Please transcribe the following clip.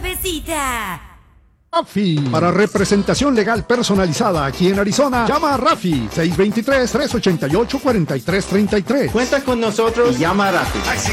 cervecita. Rafi. Para representación legal personalizada aquí en Arizona, llama a Rafi 623-388-4333. Cuenta con nosotros y llama a Rafi.